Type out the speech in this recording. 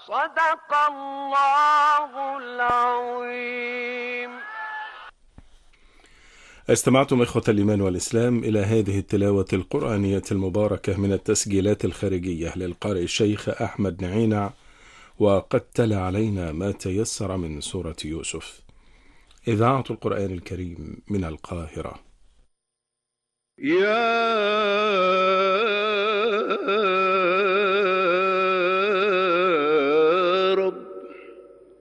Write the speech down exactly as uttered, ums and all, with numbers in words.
صدق الله العظيم. استمعتم إخوة الإيمان والإسلام إلى هذه التلاوة القرآنية المباركة من التسجيلات الخارجية للقارئ الشيخ أحمد نعينع، وقد تلا علينا ما تيسر من سورة يوسف. إذاعة القرآن الكريم من القاهرة. يا